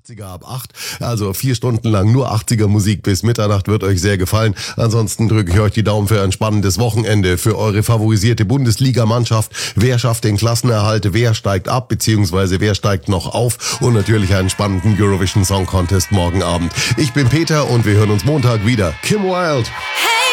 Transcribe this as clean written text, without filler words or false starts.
80er ab 8, also 4 Stunden lang nur 80er Musik bis Mitternacht wird euch sehr gefallen. Ansonsten drücke ich euch die Daumen für ein spannendes Wochenende, für eure favorisierte Bundesligamannschaft. Wer schafft den Klassenerhalt, wer steigt ab, beziehungsweise wer steigt noch auf und natürlich einen spannenden Eurovision Song Contest morgen Abend. Ich bin Peter und wir hören uns Montag wieder. Kim Wilde. Hey!